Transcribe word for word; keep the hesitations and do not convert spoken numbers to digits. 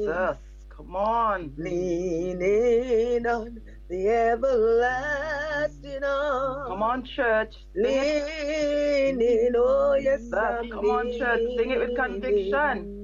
Jesus. Come on. Leaning on the everlasting arm. Come on, church. Sing it. Leaning, oh yes, Jesus. I'm Come on, church. Sing it with leaning. conviction.